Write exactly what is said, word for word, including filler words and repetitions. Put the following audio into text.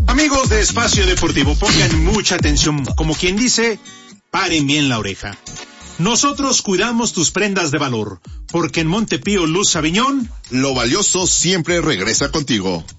Amigos de Espacio Deportivo, pongan mucha atención. Como quien dice, paren bien la oreja. Nosotros cuidamos tus prendas de valor, porque en Montepío Luz Aviñón, lo valioso siempre regresa contigo.